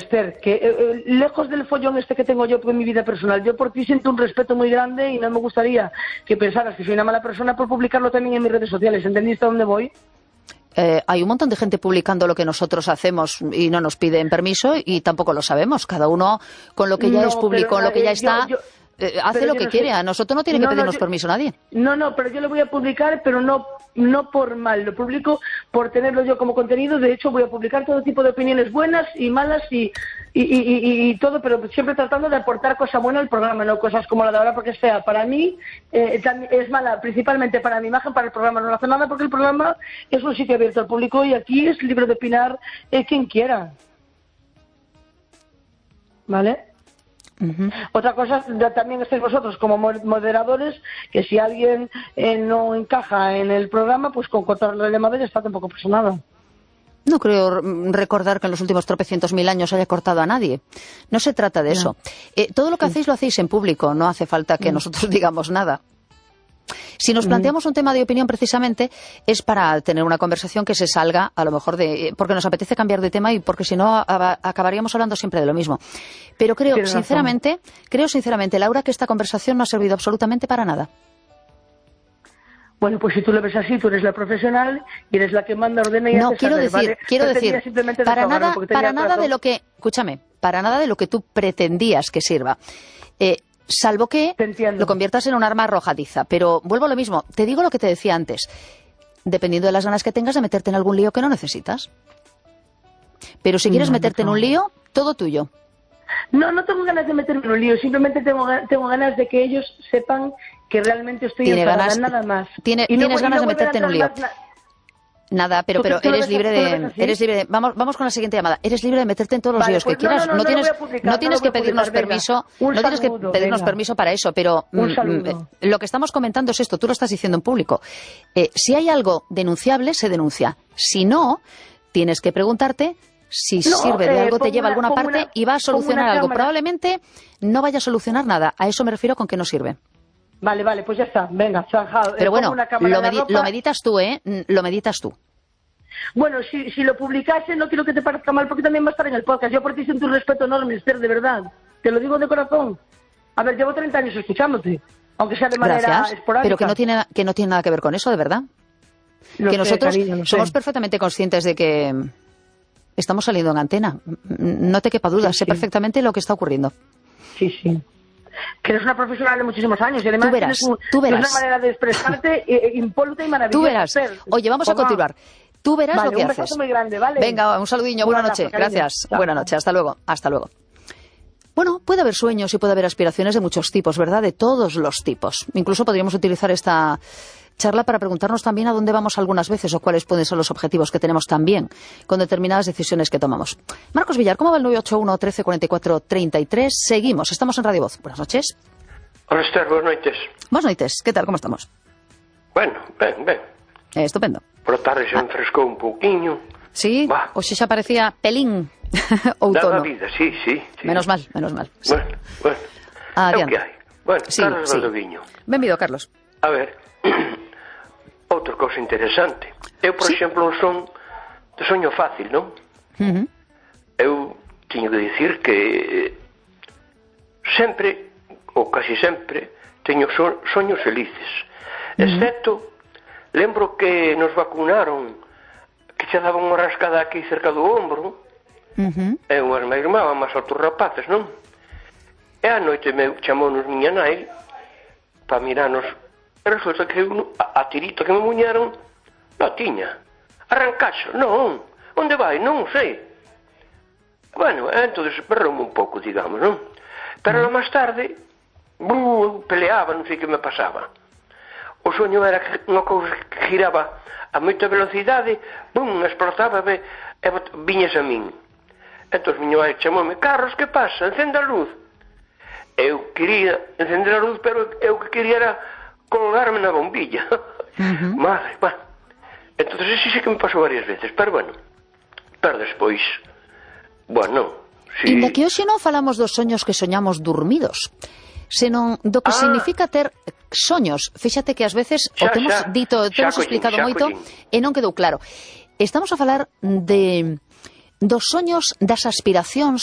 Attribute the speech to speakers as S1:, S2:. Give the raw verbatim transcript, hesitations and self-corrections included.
S1: Esther, que eh, eh, lejos del follón este que tengo yo en mi vida personal, yo por ti siento un respeto muy grande y no me gustaría que pensaras que soy una mala persona por publicarlo también en mis redes sociales. ¿Entendiste a dónde voy?
S2: Eh, hay un montón de gente publicando lo que nosotros hacemos y no nos piden permiso y tampoco lo sabemos. Cada uno con lo que ya
S1: No,
S2: es público, con lo que ya
S1: eh,
S2: está...
S1: yo, yo...
S2: Eh, hace lo que
S1: no
S2: quiere,
S1: sé.
S2: a nosotros no tiene que
S1: no,
S2: pedirnos
S1: no, yo,
S2: permiso nadie.
S1: No, no, pero yo lo voy a publicar, pero no no por mal, lo publico por tenerlo yo como contenido. De hecho, voy a publicar todo tipo de opiniones buenas y malas y, y, y, y, y todo, pero siempre tratando de aportar cosas buenas al programa, no cosas como la de ahora, porque es fea. Para mí eh, es mala, principalmente para mi imagen, para el programa. No lo hace nada porque el programa es un sitio abierto al público y aquí es libre de opinar eh, quien quiera. ¿Vale? Uh-huh. Otra cosa, también estáis vosotros como moderadores, que si alguien eh, no encaja en el programa, pues con cortarle la llamada ya está, tampoco pasa nada.
S2: No creo recordar que en los últimos tropecientos mil años haya cortado a nadie. No se trata de no. eso. Eh, todo lo que sí. hacéis lo hacéis en público, no hace falta que sí. nosotros digamos nada. Si nos planteamos un tema de opinión precisamente es para tener una conversación que se salga a lo mejor de... porque nos apetece cambiar de tema y porque si no a, acabaríamos hablando siempre de lo mismo. Pero creo Tienes sinceramente, razón. creo sinceramente, Laura, que esta conversación no ha servido absolutamente para nada.
S1: Bueno, pues si tú lo ves así, tú eres la profesional y eres la que manda, ordena y
S2: no,
S1: hace
S2: quiero
S1: saber,
S2: decir,
S1: ¿vale?
S2: quiero decir, para nada, para nada
S1: razón.
S2: de lo que... Escúchame, para nada de lo que tú pretendías que sirva. Eh... Salvo que lo conviertas en un arma arrojadiza. Pero vuelvo a lo mismo. Te digo lo que te decía antes. Dependiendo de las ganas que tengas de meterte en algún lío que no necesitas. Pero si quieres no, meterte no en un lío, todo tuyo.
S1: No, no tengo ganas de meterme en un lío. Simplemente tengo, tengo ganas de que ellos sepan que realmente estoy enfadada, ganas, nada más.
S2: Tiene,
S1: y no,
S2: tienes ganas
S1: no
S2: de meterte en un lío. Más, Nada, pero, pero eres libre de, eres libre de, vamos, vamos con la siguiente llamada. Eres libre de meterte en todos los vale, líos pues que no, quieras. No, no, no, no tienes, publicar, no tienes no que pedirnos publicar, permiso, venga, no tienes saludo, que pedirnos venga. permiso para eso, pero mm, lo que estamos comentando es esto, tú lo estás diciendo en público. Eh, si hay algo denunciable, se denuncia. Si no, tienes que preguntarte si no, sirve de eh, algo, te lleva a alguna parte una, y va a solucionar algo. Probablemente no vaya a solucionar nada. A eso me refiero con que no sirve.
S1: Vale, vale, pues ya está, venga, zanjado.
S2: Pero bueno, lo, medi lo meditas tú, ¿eh? Lo meditas tú.
S1: Bueno, si, si lo publicase, no quiero que te parezca mal, porque también va a estar en el podcast. Yo por ti siento un respeto enorme, Esther, de verdad. Te lo digo de corazón. A ver, llevo treinta años escuchándote, aunque sea de manera
S2: Gracias,
S1: esporádica.
S2: Pero que no, tiene, que no tiene nada que ver con eso, de verdad. Lo que sé, nosotros cariño, somos sé. perfectamente conscientes de que estamos saliendo en antena. No te quepa duda, sí, sé sí. perfectamente lo que está ocurriendo.
S1: Sí, sí. Que eres una profesional de muchísimos años y además
S2: tú verás,
S1: tienes, un,
S2: tú verás.
S1: tienes una manera de expresarte eh, impoluta y maravillosa.
S2: Tú verás. Oye, vamos a continuar. Tú verás
S1: vale,
S2: lo que
S1: un
S2: haces.
S1: Muy grande, ¿vale?
S2: Venga, un saludiño, buena noche. Gracias. Buena noche, hasta luego. Hasta luego. Bueno, puede haber sueños y puede haber aspiraciones de muchos tipos, ¿verdad? De todos los tipos. Incluso podríamos utilizar esta charla para preguntarnos también a dónde vamos algunas veces o cuáles pueden ser los objetivos que tenemos también con determinadas decisiones que tomamos. Marcos Villar, ¿cómo va el nueve ocho uno, trece, cuarenta y cuatro, treinta y tres? Seguimos, estamos en Radio Voz. Buenas noches.
S3: Hola, Esther, buenas noches.
S2: Buenas noches, ¿qué tal? ¿Cómo estamos?
S3: Bueno, ben, ben.
S2: Eh, estupendo.
S3: Por la tarde se ah. enfrescou un pouquiño.
S2: Sí, bah. O se xa parecía pelín outono.
S3: Dada vida, sí, sí, sí.
S2: Menos mal, menos mal. Sí.
S3: Bueno, bueno.
S2: Adiante.
S3: É o que hai. Bueno,
S2: sí,
S3: Carlos
S2: sí.
S3: Valdoviño.
S2: Benvido, Carlos.
S3: A ver, outra cousa interesante. Eu, por ¿Sí? exemplo, non son de soño fácil, non? Uh -huh. Eu teño que dicir que sempre, ou casi sempre, teño so soños felices. Uh -huh. Excepto, lembro que nos vacunaron, que xa daban unha rascada aquí cerca do ombro, uh -huh. e unhas me irmaban máis outros rapaces, non? E a noite me chamounos miña nai para mirarnos, e resulta que uno, a, a tirito que me muñaron non tiña. Arrancaxo, non. Onde vai? Non sei. Bueno, entonces perroume un pouco, digamos, non? Pero uh -huh. máis tarde, bú, peleaba, non sei que me pasaba. O soño era unha cousa que giraba a moita velocidade, bum, explotaba e viñas a min. Entón, miña mãe chamoume, Carlos, que pasa? Encende a luz. Eu quería encender a luz, pero eu que quería era colgarme na bombilla. Uh -huh. Madre, bueno. Entón, ese sí que me pasou varias veces, pero bueno. Pero despois, bueno, si...
S2: Inda que hoxe non falamos dos soños que soñamos dormidos, senón do que ah. significa ter soños. Fíxate que ás veces
S3: xa,
S2: o temos
S3: xa,
S2: dito, temos explicado
S3: collín,
S2: moito e non quedou claro. Estamos a falar de dos soños, das aspiracións